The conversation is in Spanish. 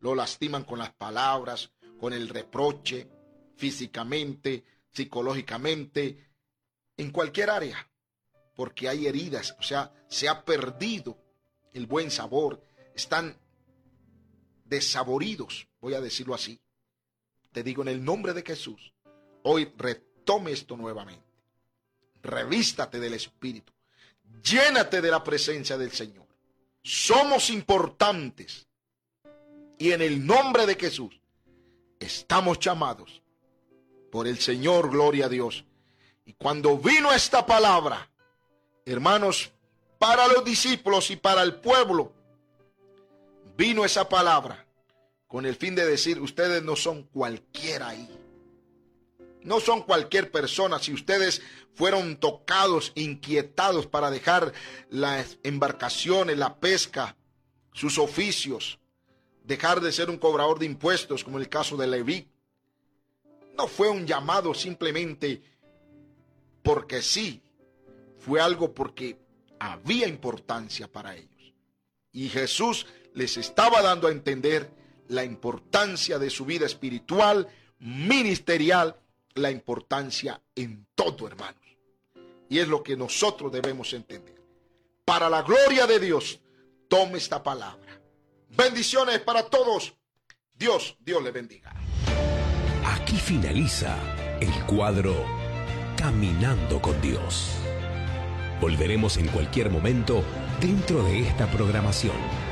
lo lastiman con las palabras, con el reproche, físicamente, psicológicamente, en cualquier área, porque hay heridas, o sea, se ha perdido el buen sabor, están desaboridos, voy a decirlo así. Te digo en el nombre de Jesús, hoy retome esto nuevamente. Revístate del Espíritu, llénate de la presencia del Señor. Somos importantes y en el nombre de Jesús estamos llamados por el Señor, gloria a Dios. Y cuando vino esta palabra, hermanos, para los discípulos y para el pueblo, vino esa palabra con el fin de decir, ustedes no son cualquiera ahí. No son cualquier persona. Si ustedes fueron tocados, inquietados para dejar las embarcaciones, la pesca, sus oficios, dejar de ser un cobrador de impuestos, como el caso de Leví, no fue un llamado simplemente porque sí, fue algo porque había importancia para ellos. Y Jesús les estaba dando a entender la importancia de su vida espiritual, ministerial, la importancia en todo, hermanos. Y es lo que nosotros debemos entender. Para la gloria de Dios, tome esta palabra. Bendiciones para todos. Dios les bendiga. Aquí finaliza el cuadro Caminando con Dios. Volveremos en cualquier momento dentro de esta programación.